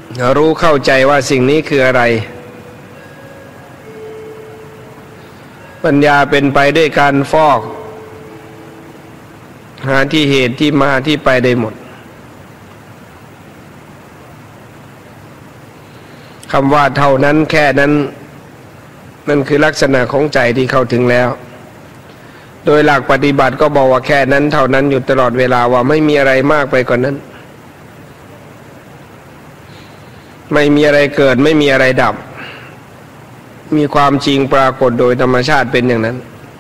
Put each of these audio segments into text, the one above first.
รู้เข้าใจว่าสิ่งนี้คืออะไรปัญญาเป็นไปด้วยการฟอกหาที่เหตุที่มาที่ไปได้หมดคำว่าเท่านั้นแค่นั้นนั่นคือลักษณะของใจที่เข้าถึงแล้วโดยหลักปฏิบัติก็บอกว่าแค่นั้นเท่านั้นอยู่ตลอดเวลาว่าไม่มีอะไรมากไปกว่านั้นไม่มีอะไรเกิดไม่มีอะไรดับมีความจริงปรากฏโดยธรรมชาติเป็นอย่างนั้น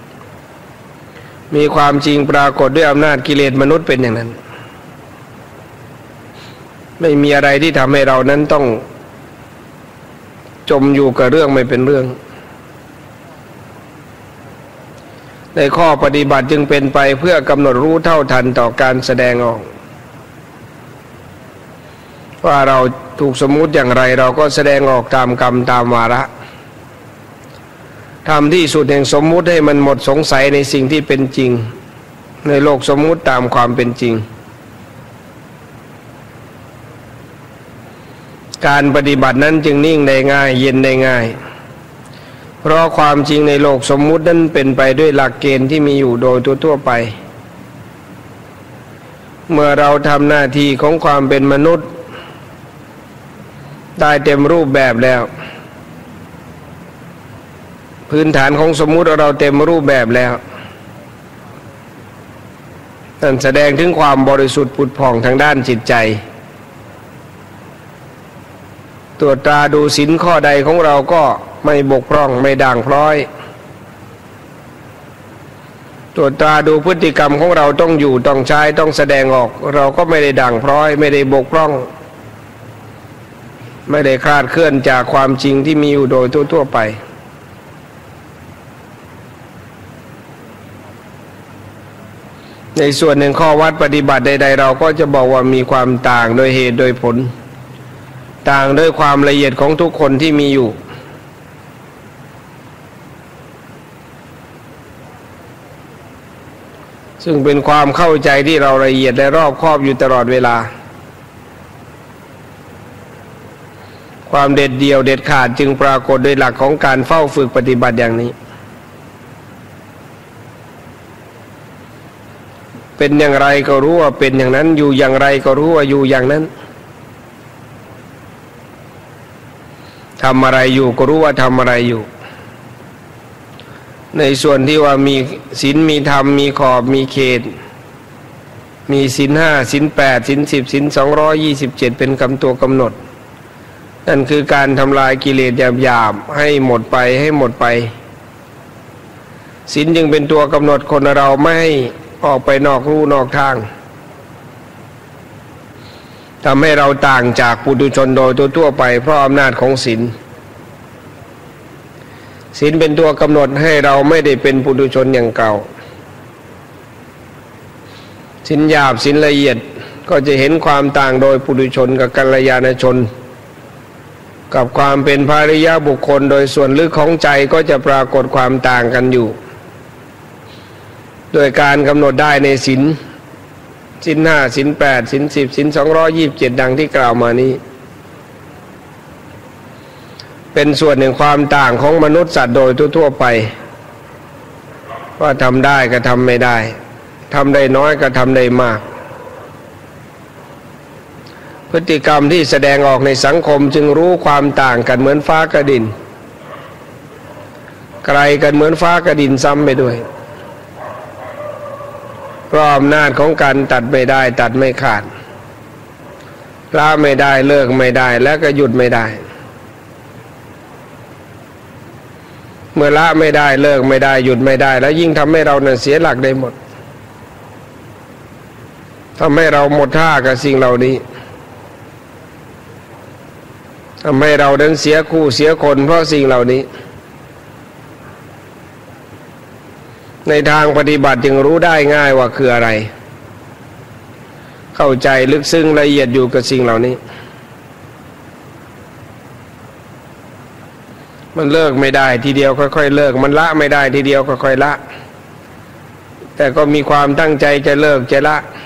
มีความจริงปรากฏด้วยอำนาจกิเลสมนุษย์เป็นอย่างนั้นไม่มีอะไรที่ทำให้เรานั้นต้องจมอยู่กับเรื่องไม่เป็นเรื่องในข้อปฏิบัติจึงเป็นไปเพื่อกำหนดรู้เท่าทันต่อการแสดงออกว่าเราถูกสมมุติอย่างไรเราก็แสดงออกตามกรรมตามวาระทำที่สุดแห่งสมมุติให้มันหมดสงสัยในสิ่งที่เป็นจริงในโลกสมมุติตามความเป็นจริงการปฏิบัตินั้นจึงนิ่งได้ง่ายเย็นได้ง่ายเพราะความจริงในโลกสมมุตินั้นเป็นไปด้วยหลักเกณฑ์ที่มีอยู่โดยทั่วไปเมื่อเราทำหน้าที่ของความเป็นมนุษย์ได้เต็มรูปแบบแล้วพื้นฐานของสมมุติเราเต็มรูปแบบแล้วนั่นแสดงถึงความบริสุทธิ์ผุดผ่องทางด้านจิตใจตรวจตราดูศีลข้อใดของเราก็ไม่บกพร่องไม่ด่างพร้อยตรวจตราดูพฤติกรรมของเราต้องอยู่ต้องใช้ต้องแสดงออกเราก็ไม่ได้ด่างพร้อยไม่ได้บกพร่องไม่ได้คลาดเคลื่อนจากความจริงที่มีอยู่โดยทั่วไปในส่วนหนึ่งข้อวัดปฏิบัติใดๆเราก็จะบอกว่ามีความต่างโดยเหตุโดยผลต่างด้วยความละเอียดของทุกคนที่มีอยู่ซึ่งเป็นความเข้าใจที่เราละเอียดและรอบคอบอยู่ตลอดเวลาความเด็ดเดี่ยวเด็ดขาดจึงปรากฏโดยหลักของการเฝ้าฝึกปฏิบัติอย่างนี้เป็นอย่างไรก็รู้ว่าเป็นอย่างนั้นอยู่อย่างไรก็รู้ว่าอยู่อย่างนั้นทำอะไรอยู่ก็รู้ว่าทำอะไรอยู่ในส่วนที่ว่ามีศีลมีธรรมมีขอบมีเขตมีศีล5ศีล8ศีล10ศีล227เป็นตัวกำหนดนั่นคือการทำลายกิเลสหยาบๆให้หมดไปให้หมดไปศีลจึงเป็นตัวกำหนดคนเราไม่ให้ออกไปนอกลู่นอกทางทำให้เราต่างจากปุถุชนโดยทั่วไปเพราะอำนาจของศีลศีลเป็นตัวกำหนดให้เราไม่ได้เป็นปุถุชนอย่างเก่าศีลหยาบศีลละเอียดก็จะเห็นความต่างโดยปุถุชนกับกัลยาณชนกับความเป็นพระอริยบุคคลโดยส่วนลึกของใจก็จะปรากฏความต่างกันอยู่โดยการกำหนดได้ในศีล5ศีล8ศีล10ศีล227ดังที่กล่าวมานี้เป็นส่วนหนึ่งความต่างของมนุษย์สัตว์โดยทั่วไปว่าทำได้ก็ทำไม่ได้ทำได้น้อยก็ทำได้มากพฤติกรรมที่แสดงออกในสังคมจึงรู้ความต่างกันเหมือนฟ้ากับดินไกลกันเหมือนฟ้ากับดินซ้ำไปด้วยเพราะอำนาจของการตัดไม่ได้ตัดไม่ขาดละไม่ได้เลิกไม่ได้และก็หยุดไม่ได้เมื่อละไม่ได้เลิกไม่ได้หยุดไม่ได้แล้วยิ่งทำให้เราเนี่ยเสียหลักได้หมดทำให้เราหมดท่ากับสิ่งเหล่านี้ทำให้เราเดินเสียคู่เสียคนเพราะสิ่งเหล่านี้ในทางปฏิบัติจึงรู้ได้ง่ายว่าคืออะไรเข้าใจลึกซึ้งละเอียดอยู่กับสิ่งเหล่านี้มันเลิกไม่ได้ทีเดียวค่อยๆเลิกมันละไม่ได้ทีเดียวค่อยๆละแต่ก็มีความตั้งใจจะเลิกจะละ